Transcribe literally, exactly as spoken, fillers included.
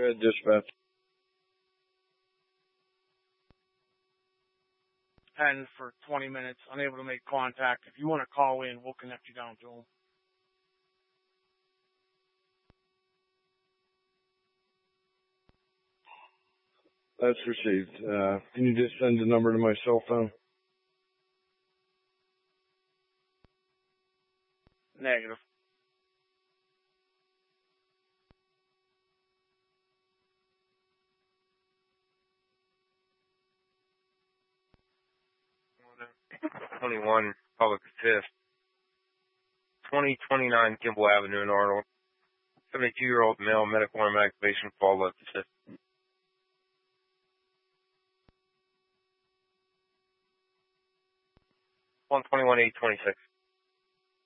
Good, dispatch. And for twenty minutes, unable to make contact. If you want to call in, we'll connect you down to him. That's received. Uh, can you just send the number to my cell phone? Negative. twenty-one Public Fifth, twenty twenty-nine Kimball Avenue in Arnold. seventy-two-year-old male, medical arm activation, follow up assist. one twenty-one eight twenty-six.